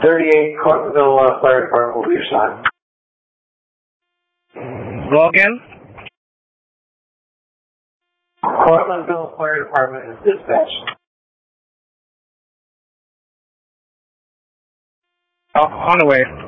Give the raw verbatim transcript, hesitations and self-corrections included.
thirty-eight Cortlandville uh, Fire Department will be assigned. Go again? Cortlandville Fire Department is dispatched. Oh, on the way.